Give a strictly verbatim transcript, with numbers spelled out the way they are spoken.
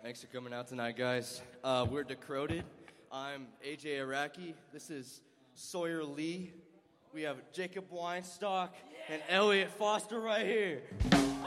Thanks for coming out tonight, guys. Uh, we're Decroded. I'm A J Araki. This is Sawyer Lee. We have Jacob Weinstock and Elliot Foster right here.